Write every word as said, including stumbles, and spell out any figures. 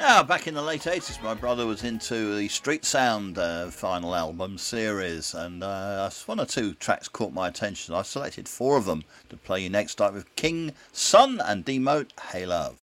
Now, back in the late eighties, my brother was into the Street Sound uh, final album series, and uh, one or two tracks caught my attention. I selected four of them to play you next, like with King, Sun, and D-Mote, Hey Love.